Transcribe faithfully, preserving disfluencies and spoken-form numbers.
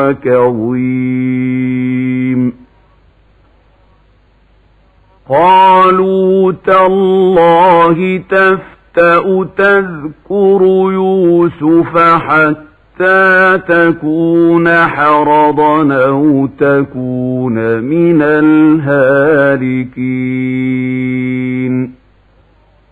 كظيم قالوا تالله تفتأ تذكر يوسف حتى تكون حرضا أو تكون من الهالكين